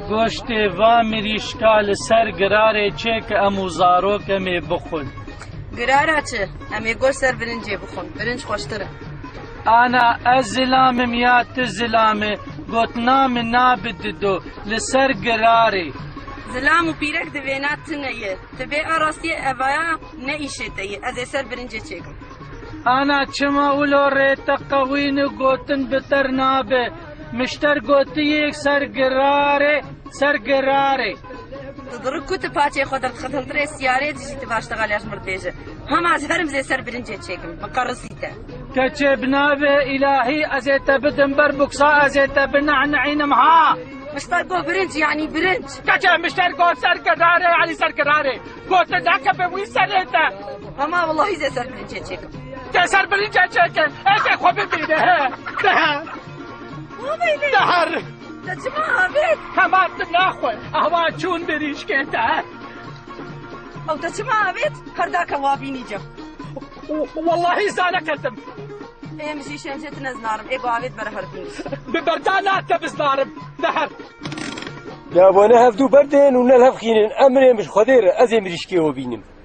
گۆشتێ وا مریشکا لەسەر گرارێ چێ کە ئەموو زارۆکەمێ بخۆن. گرارە چ؟ ئەمێ گۆشت سەر برنجێ بخۆن، برنج خۆشترە. ئانا ئەس زلامم یا ت زلامێ گوتنا من نابددۆ لەسەر گرارێ. زلام و پیرەک دەوێنات تنەیە، تبێ ئاڕاستیە ئەڤایە نەئیشێتەیە، ئەزێ سەر برنجێ چێکم. ئانا چما ئولۆ ڕێتە قەوین و گوتن بتەر نابێ، مشتەر گوتیەک سەر گرارێ سەر گرارێ. تضرب كنت باتي خدر خدر سيارة تجي تباشتغل يا جمر بيجة هم عزهرم زي سر برنجة تشيكم مقرصيته كتبنا إلهي أزيت بدن بربكسا أزيت بنعنعين معها مشترقو برنج يعني برنج كتب مشترقو سر قراري يعني سر قراري قلت ذاك بوي سريته هما والله زي سر برنجة تشيكم سر برنجة تشيكم ايه خو ببينه دهر تجمعها بيت هما تناخوي اهوا چون بريش كيتا او تجمعها بيت هرداك وابيني جو والله زانا كتم ايه مشي شمشت نزنارم ايه قوابيت برهردين ببردانا تبزنارم دهر لا وانا هفدو بردين ونالهف خينين امري مش خدير ازي مريشكي وبينم